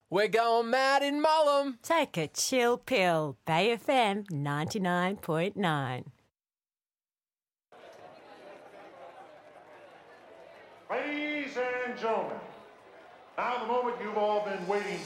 We're going mad in Mullum. Take a chill pill. Bay FM 99.9. Ladies and gentlemen, now the moment you've all been waiting